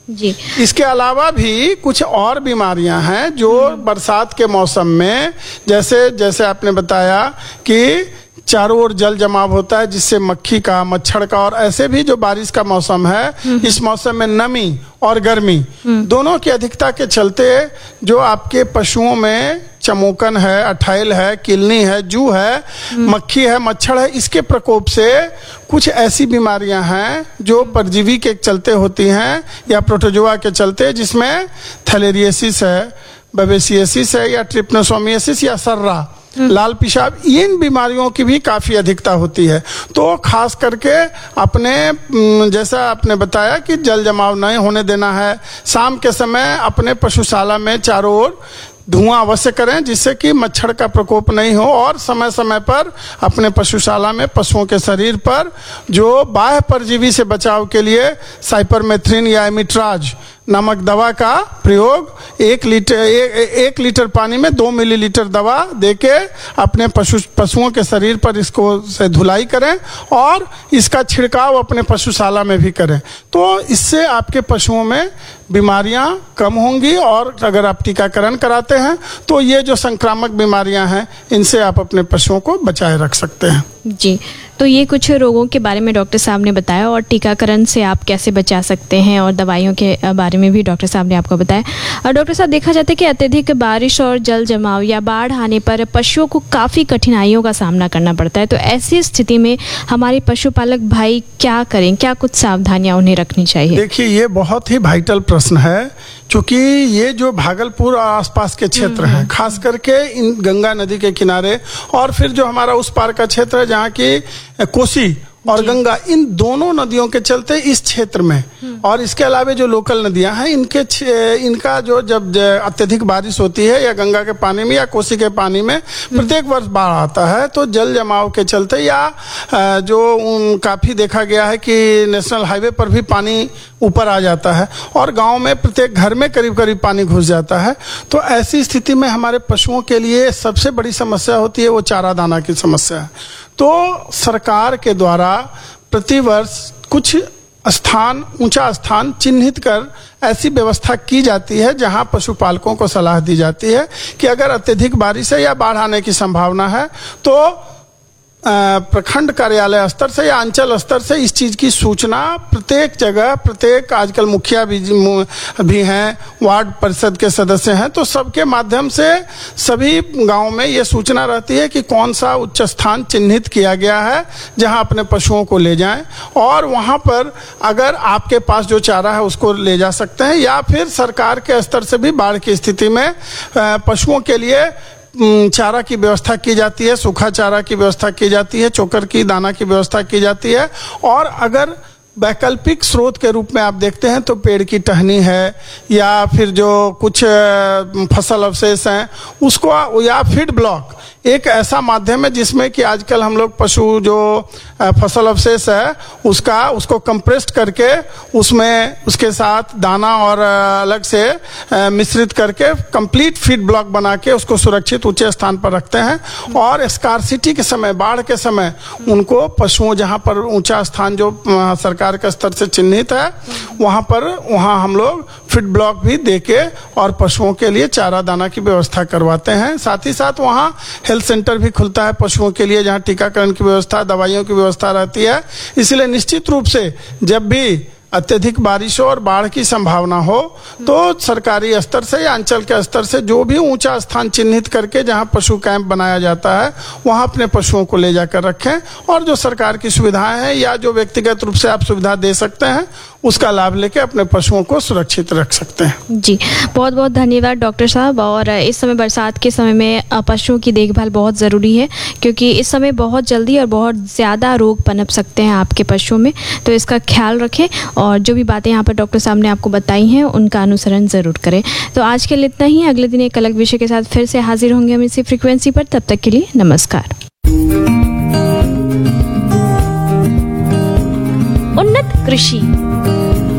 जी। इसके अलावा भी कुछ और बीमारियां हैं जो बरसात के मौसम में, जैसे जैसे आपने बताया कि चारों ओर जल जमाव होता है, जिससे मक्खी का, मच्छर का, और ऐसे भी जो बारिश का मौसम है, इस मौसम में नमी और गर्मी दोनों की अधिकता के चलते जो आपके पशुओं में चमोकन है, अठाइल है, किलनी है, जू है, मक्खी है, मच्छर है, इसके प्रकोप से कुछ ऐसी बीमारियां हैं जो परजीवी के चलते होती हैं या प्रोटोजोआ के चलते, जिसमें थैलेरियसिस है, बेबेसियसिस है, या ट्रिप्नोसोमियासिस या सर्रा, लाल पेशाब, इन बीमारियों की भी काफी अधिकता होती है। तो खास करके अपने, जैसा आपने बताया कि जल जमाव नहीं होने देना है, शाम के समय अपने पशुशाला में चारों ओर धुआं अवश्य करें, जिससे कि मच्छर का प्रकोप नहीं हो, और समय समय पर अपने पशुशाला में पशुओं के शरीर पर जो बाह्य परजीवी से बचाव के लिए साइपरमेथ्रिन या एमिट्राज नामक दवा का प्रयोग 1 लीटर पानी में 2 मिलीलीटर दवा देके अपने पशुओं के शरीर पर इसको से धुलाई करें और इसका छिड़काव अपने पशुशाला में भी करें। तो इससे आपके पशुओं में बीमारियां कम होंगी, और अगर आप टीकाकरण कराते हैं तो ये जो संक्रामक बीमारियां हैं, इनसे आप अपने पशुओं को बचाए रख सकते हैं। जी, तो ये कुछ रोगों के बारे में डॉक्टर साहब ने बताया, और टीकाकरण से आप कैसे बचा सकते हैं, और दवाइयों के बारे में भी डॉक्टर साहब ने आपको बताया। और डॉक्टर साहब, देखा जाता है कि अत्यधिक बारिश और जल जमाव या बाढ़ आने पर पशुओं को काफ़ी कठिनाइयों का सामना करना पड़ता है। तो ऐसी स्थिति में हमारे पशुपालक भाई क्या करें, क्या कुछ सावधानियां उन्हें रखनी चाहिए? देखिए, ये बहुत ही वाइटल प्रश्न है, क्योंकि ये जो भागलपुर और आसपास के क्षेत्र हैं, खास करके इन गंगा नदी के किनारे, और फिर जो हमारा उस पार का क्षेत्र है जहाँ की कोसी और गंगा, इन दोनों नदियों के चलते इस क्षेत्र में, और इसके अलावा जो लोकल नदियां हैं, इनका जो जब अत्यधिक बारिश होती है या गंगा के पानी में या कोसी के पानी में प्रत्येक वर्ष बाढ़ आता है, तो जल जमाव के चलते या जो काफी देखा गया है कि नेशनल हाईवे पर भी पानी ऊपर आ जाता है, और गांव में प्रत्येक घर में करीब करीब पानी घुस जाता है। तो ऐसी स्थिति में हमारे पशुओं के लिए सबसे बड़ी समस्या होती है वो चारा दाना की समस्या है। तो सरकार के द्वारा प्रतिवर्ष कुछ स्थान, ऊंचा स्थान चिन्हित कर ऐसी व्यवस्था की जाती है जहां पशुपालकों को सलाह दी जाती है कि अगर अत्यधिक बारिश है या बाढ़ आने की संभावना है तो प्रखंड कार्यालय स्तर से या अंचल स्तर से इस चीज की सूचना प्रत्येक जगह, प्रत्येक आजकल मुखिया भी हैं, वार्ड परिषद के सदस्य हैं, तो सबके माध्यम से सभी गांव में ये सूचना रहती है कि कौन सा उच्च स्थान चिन्हित किया गया है जहां अपने पशुओं को ले जाएं, और वहां पर अगर आपके पास जो चारा है उसको ले जा सकते हैं, या फिर सरकार के स्तर से भी बाढ़ की स्थिति में पशुओं के लिए चारा की व्यवस्था की जाती है, सूखा चारा की व्यवस्था की जाती है, चोकर की, दाना की व्यवस्था की जाती है। और अगर वैकल्पिक स्रोत के रूप में आप देखते हैं तो पेड़ की टहनी है, या फिर जो कुछ फसल अवशेष हैं उसको, या फीड ब्लॉक, एक ऐसा माध्यम है जिसमें कि आजकल हम लोग पशु जो फसल अवशेष है उसको कंप्रेस्ड करके उसमें उसके साथ दाना और अलग से मिश्रित करके कंप्लीट फीड ब्लॉक बना के उसको सुरक्षित ऊंचे स्थान पर रखते हैं, और स्कार्सिटी के समय, बाढ़ के समय उनको पशुओं, जहां पर ऊंचा स्थान जो सरकार के स्तर से चिन्हित है वहां हम लोग फीड ब्लॉक भी देके और पशुओं के लिए चारा दाना की व्यवस्था करवाते हैं। साथ ही साथ वहां हेल्थ सेंटर भी खुलता है पशुओं के लिए, जहां टीकाकरण की व्यवस्था, दवाइयों की व्यवस्था रहती है। इसलिए निश्चित रूप से जब भी अत्यधिक बारिश और बाढ़ की संभावना हो तो सरकारी स्तर से या अंचल के स्तर से जो भी ऊंचा स्थान चिन्हित करके जहां पशु कैंप बनाया जाता है वहां अपने पशुओं को ले जाकर रखें, और जो सरकार की सुविधाएं हैं या जो व्यक्तिगत रूप से आप सुविधा दे सकते हैं उसका लाभ लेके अपने पशुओं को सुरक्षित रख सकते हैं। जी, बहुत बहुत धन्यवाद डॉक्टर साहब। और इस समय बरसात के समय में पशुओं की देखभाल बहुत ज़रूरी है, क्योंकि इस समय बहुत जल्दी और बहुत ज़्यादा रोग पनप सकते हैं आपके पशुओं में, तो इसका ख्याल रखें, और जो भी बातें यहाँ पर डॉक्टर साहब ने आपको बताई हैं उनका अनुसरण ज़रूर करें। तो आज के लिए इतना ही, अगले दिन एक अलग विषय के साथ फिर से हाजिर होंगे हम इसी फ्रीक्वेंसी पर। तब तक के लिए नमस्कार। उन्नत कृषि